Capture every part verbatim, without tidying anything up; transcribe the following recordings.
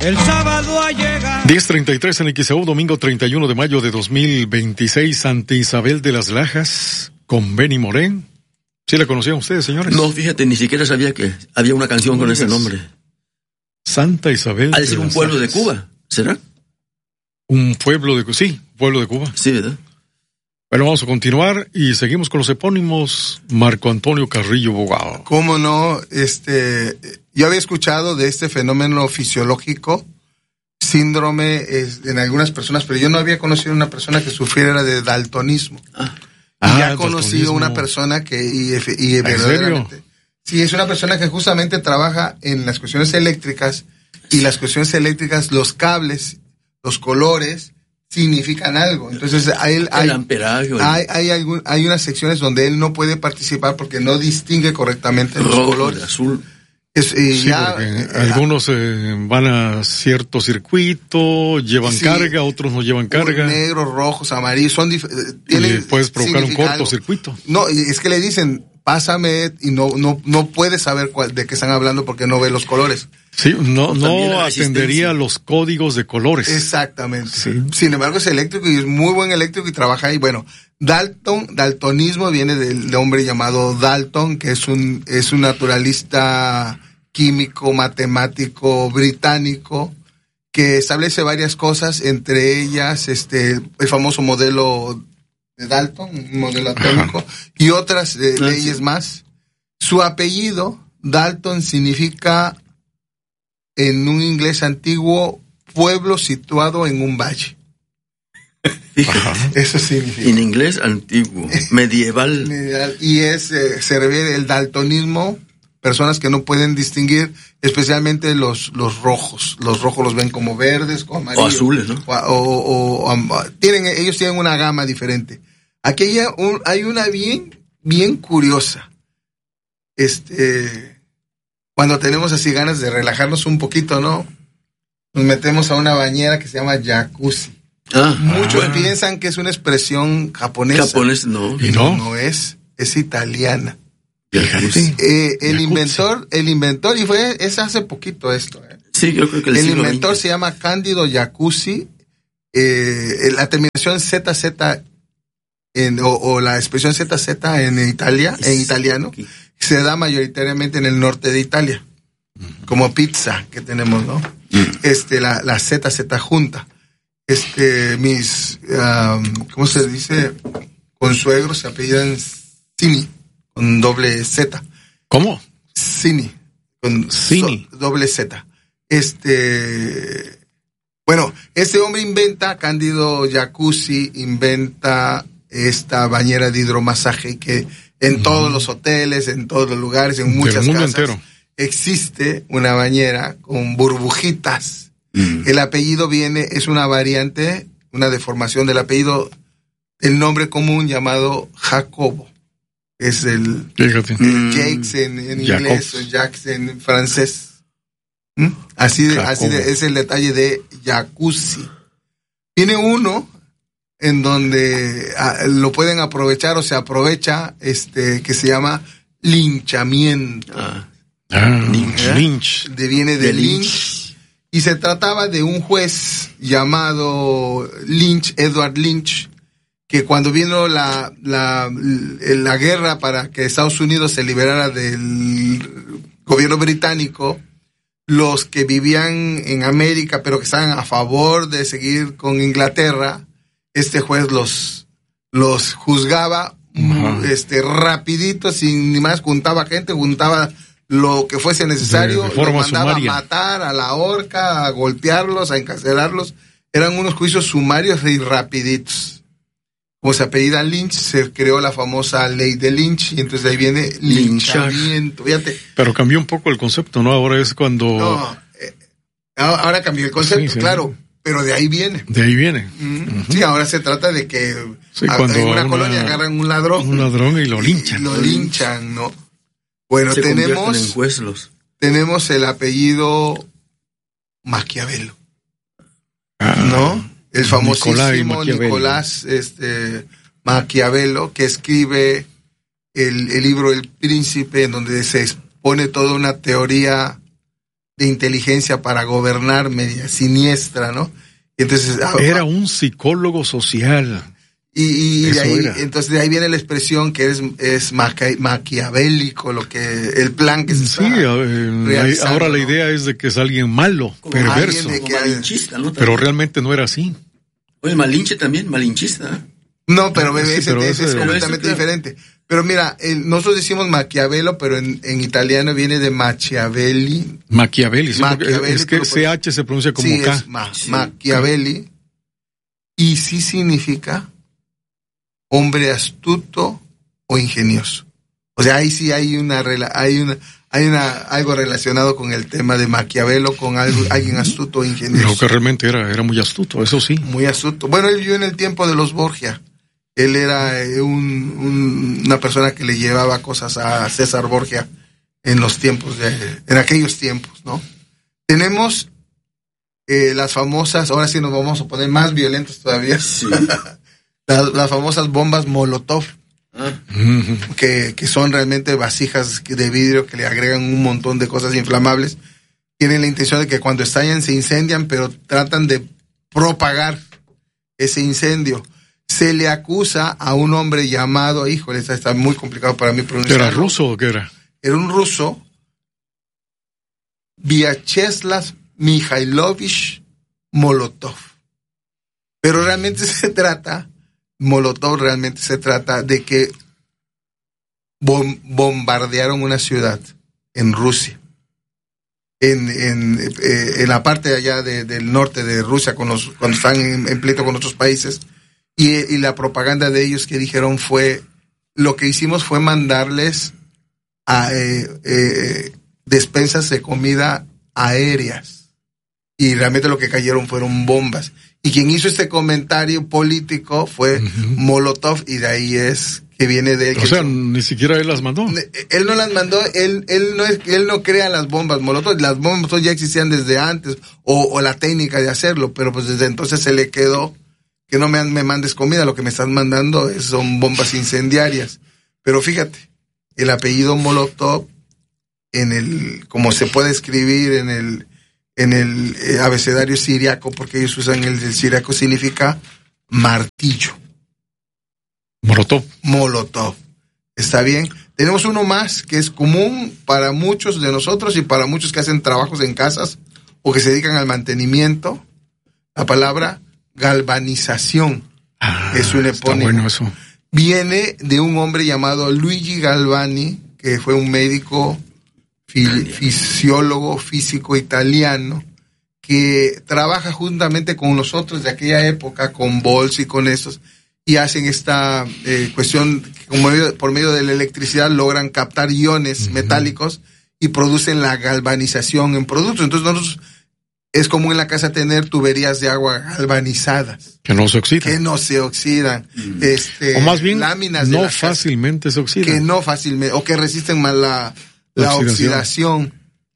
El sábado ha llegado. diez treinta y tres en X E U, domingo treinta y uno de mayo de dos mil veintiséis, Santa Isabel de las Lajas, con Benny Morén. ¿Sí la conocían ustedes, señores? No, fíjate, ni siquiera sabía que había una canción con ese nombre. Santa Isabel. Ha de ser un pueblo de Cuba, ¿será? Un pueblo de Cuba, sí, pueblo de Cuba. Sí, ¿verdad? Bueno, vamos a continuar y seguimos con los epónimos. Marco Antonio Carrillo Bogado. ¿Cómo no? Este, yo había escuchado de este fenómeno fisiológico, síndrome es, en algunas personas, pero yo no había conocido una persona que sufriera de daltonismo. Ah. Y ah, ya he conocido una persona que, y, y ¿En verdaderamente, serio? Sí, es una persona que justamente trabaja en las cuestiones eléctricas, y las cuestiones eléctricas, los cables, los colores, significan algo. Entonces, a él hay, el amperaje, hay, hay, algún, hay unas secciones donde él no puede participar porque no distingue correctamente los rojo, colores. Azul. Es, eh, Sí, ya, porque eh, algunos eh, van a cierto circuito, llevan sí, carga, otros no llevan carga. Negros, rojos, amarillos, son dif- tienen y puedes provocar un cortocircuito. No, es que le dicen, pásame, y no, no, no puedes saber cuál, de qué están hablando porque no ve los colores. Sí, no, También no la atendería los códigos de colores. Exactamente. Sí. Sin embargo, es eléctrico y es muy buen eléctrico y trabaja ahí. Bueno, Dalton, daltonismo viene del hombre llamado Dalton, que es un, es un naturalista químico, matemático británico, que establece varias cosas, entre ellas este el famoso modelo de Dalton, un modelo atómico, ajá, y otras eh, ah, leyes sí. más. Su apellido, Dalton, significa en un inglés antiguo, pueblo situado en un valle. Eso significa. En inglés antiguo, medieval. medieval. Y es, eh, se refiere el daltonismo, personas que no pueden distinguir, especialmente los, los rojos. Los rojos los ven como verdes, como amarillos. O azules, ¿no? O, o, o, o tienen, ellos tienen una gama diferente. Aquí hay, un, hay una bien, bien curiosa. Este, cuando tenemos así ganas de relajarnos un poquito, ¿no? Nos metemos a una bañera que se llama jacuzzi. Ah, Muchos ah. piensan que es una expresión japonesa. Japonés, no. Y no, no es, es italiana. Jacuzzi. Eh, el jacuzzi. inventor, el inventor, y fue, es hace poquito esto. Eh. Sí, yo creo que el, el inventor veinte se llama Cándido Jacuzzi. Eh, la terminación Z Z en, o, o la expresión Z Z en Italia, es, en italiano, okay, se da mayoritariamente en el norte de Italia, uh-huh, como pizza que tenemos, ¿no? Uh-huh. Este, la, la Z Z junta. Este, mis, um, ¿cómo se dice? Consuegros se apellidan Cini, con doble Z. ¿Cómo? Cini, con Cini. So, doble Z. Este, bueno, este hombre inventa, Cándido Jacuzzi, inventa esta bañera de hidromasaje que en uh-huh, todos los hoteles, en todos los lugares, en muchas mundo casas, entero, existe una bañera con burbujitas. Mm. El apellido viene, es una variante, una deformación del apellido, el nombre común llamado Jacobo. Es el, el Jacques en, en inglés, o Jacques en francés. ¿Mm? Así, de, así de, es el detalle de jacuzzi. Tiene uno en donde a, lo pueden aprovechar o se aprovecha, este, que se llama linchamiento. Ah, ah, lynch. ¿Eh? Lynch. De, viene de, de lynch. lynch. Y se trataba de un juez llamado Lynch, Edward Lynch, que cuando vino la, la, la guerra para que Estados Unidos se liberara del gobierno británico, los que vivían en América, pero que estaban a favor de seguir con Inglaterra, este juez los, los juzgaba, uh-huh, este, rapidito, sin ni más, juntaba gente, juntaba lo que fuese necesario, de, de los mandaba sumaria. a matar, a la horca, a golpearlos, a encarcelarlos. Eran unos juicios sumarios y rapiditos. Como se apellida Lynch, se creó la famosa ley de Lynch, y entonces ahí viene linchamiento. Fíjate. Pero cambió un poco el concepto, ¿no? Ahora es cuando... No, eh, ahora cambió el concepto, sí, sí, claro, pero de ahí viene. De ahí viene. Mm-hmm. Uh-huh. Sí, ahora se trata de que sí, a, cuando en una, una colonia agarran un ladrón. Un ladrón y lo linchan. Y lo linchan, ¿no? Bueno, se tenemos, en juezlos. tenemos el apellido Maquiavelo, ah, ¿no? El famosísimo Maquiavelo. Nicolás este, Maquiavelo, que escribe el, el libro El Príncipe, en donde se expone toda una teoría de inteligencia para gobernar, media siniestra, ¿no? Entonces, era un psicólogo social. Y, y de ahí, entonces de ahí viene la expresión que es, es maqui, maquiavélico, lo que, el plan que se sí, eh, ahora la idea es de que es alguien malo, como perverso. Como que malinchista, ¿no? Pero realmente no era así. Oye, Malinche también, malinchista. No, pero sí, ese, pero ese es completamente ese, diferente. Pero mira, el, nosotros decimos Maquiavelo, pero en, en italiano viene de Machiavelli. Machiavelli, sí, Machiavelli es que C H se pronuncia como sí, K. Es ma, sí. Machiavelli. Y sí significa hombre astuto o ingenioso. O sea, ahí sí hay una hay una hay una algo relacionado con el tema de Maquiavelo, con algo, alguien astuto o ingenioso. Lo que realmente era era muy astuto, eso sí. Muy astuto. Bueno, él vivió en el tiempo de los Borgia. Él era un, un, una persona que le llevaba cosas a César Borgia en los tiempos de en aquellos tiempos, ¿no? Tenemos eh, las famosas, ahora sí nos vamos a poner más violentos todavía. Sí. Las, las famosas bombas Molotov, ah. que, que son realmente vasijas de vidrio que le agregan un montón de cosas inflamables. Tienen la intención de que cuando estallan se incendian, pero tratan de propagar ese incendio. Se le acusa a un hombre llamado, híjole, está, está muy complicado para mí pronunciarlo. ¿Era ruso o qué era? Era un ruso, Vyacheslav Mikhailovich Molotov. Pero realmente se trata... Molotov realmente se trata de que bom, bombardearon una ciudad en Rusia, en, en, eh, en la parte de allá de, del norte de Rusia, con los, cuando están en, en pleito con otros países, y, y la propaganda de ellos que dijeron fue, lo que hicimos fue mandarles a, eh, eh, despensas de comida aéreas, y realmente lo que cayeron fueron bombas. Y quien hizo este comentario político fue uh-huh. Molotov, y de ahí es que viene de él. O sea, son, ni siquiera él las mandó. Él no las mandó, él, él no es, él no crea las bombas Molotov, las bombas ya existían desde antes, o, o la técnica de hacerlo, pero pues desde entonces se le quedó que no me, me mandes comida, lo que me estás mandando es, son bombas incendiarias. Pero fíjate, el apellido Molotov, en el, como se puede escribir en el en el eh, abecedario siriaco, porque ellos usan el del siriaco, significa martillo. Molotov. Molotov. ¿Está bien? Tenemos uno más que es común para muchos de nosotros y para muchos que hacen trabajos en casas o que se dedican al mantenimiento. La palabra galvanización. Ah, es un epónimo. Está bueno eso. Viene de un hombre llamado Luigi Galvani, que fue un médico fisiólogo físico italiano que trabaja juntamente con nosotros de aquella época, con Bols y con estos, y hacen esta eh, cuestión, como por medio de la electricidad logran captar iones uh-huh. metálicos y producen la galvanización en productos. Entonces nosotros es común en la casa tener tuberías de agua galvanizadas. Que no se oxidan. Que no se oxidan. Uh-huh. Este, o más bien, láminas no de fácilmente casa, se oxidan. Que no fácilmente, o que resisten más la La, la oxidación. oxidación.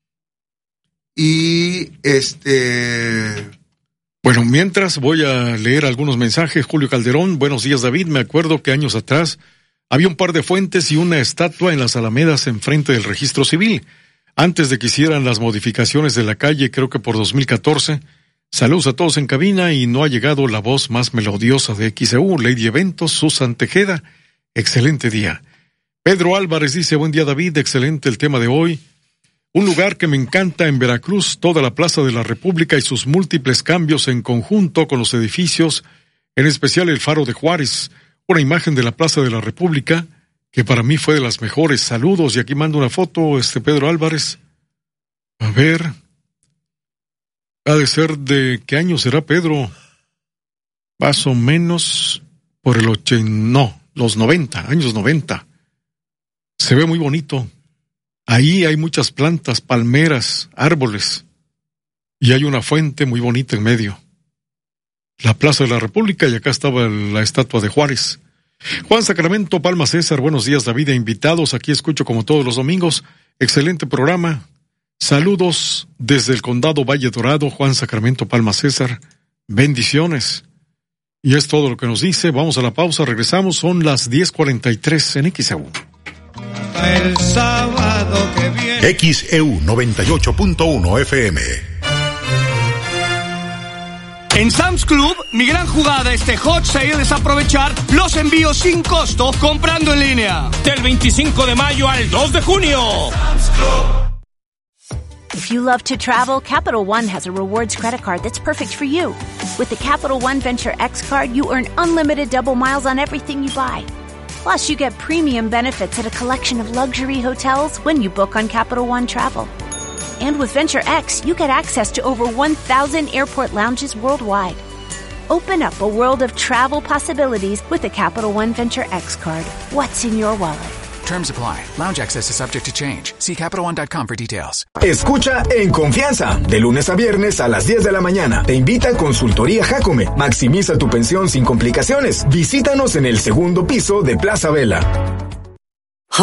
Y este... Bueno, mientras voy a leer algunos mensajes. Julio Calderón, buenos días David, me acuerdo que años atrás había un par de fuentes y una estatua en las Alamedas enfrente del registro civil. Antes de que hicieran las modificaciones de la calle, creo que por dos mil catorce. Saludos a todos en cabina y no ha llegado la voz más melodiosa de X E U, Lady Eventos, Susan Tejeda. Excelente día. Pedro Álvarez dice, buen día David, excelente el tema de hoy. Un lugar que me encanta en Veracruz, toda la Plaza de la República y sus múltiples cambios en conjunto con los edificios, en especial el Faro de Juárez, una imagen de la Plaza de la República que para mí fue de las mejores. Saludos, y aquí mando una foto, este Pedro Álvarez. A ver, ha de ser de, ¿qué año será Pedro? Más o menos por el ochenta, no, los noventa, años noventa. Se ve muy bonito. Ahí hay muchas plantas, palmeras, árboles. Y hay una fuente muy bonita en medio. La Plaza de la República, y acá estaba la estatua de Juárez. Juan Sacramento, Palma César, buenos días David e invitados. Aquí escucho como todos los domingos. Excelente programa. Saludos desde el Condado Valle Dorado, Juan Sacramento, Palma César. Bendiciones. Y es todo lo que nos dice. Vamos a la pausa, regresamos. Son las diez cuarenta y tres en X E U. hasta el sábado que viene. X E U noventa y ocho punto uno F M. En Sam's Club, mi gran jugada este Hot Sale es aprovechar los envíos sin costo comprando en línea. Del veinticinco de mayo al dos de junio. Sam's Club. If you love to travel, Capital One has a rewards credit card that's perfect for you. With the Capital One Venture X card, you earn unlimited double miles on everything you buy. Plus, you get premium benefits at a collection of luxury hotels when you book on Capital One Travel. And with Venture X, you get access to over one thousand airport lounges worldwide. Open up a world of travel possibilities with the Capital One Venture X card. What's in your wallet? Terms apply. Lounge access is subject to change. See Capital One dot com for details. Escucha En Confianza, de lunes a viernes a las diez de la mañana. Te invita Consultoría Jacome. Maximiza tu pensión sin complicaciones. Visítanos en el segundo piso de Plaza Vela.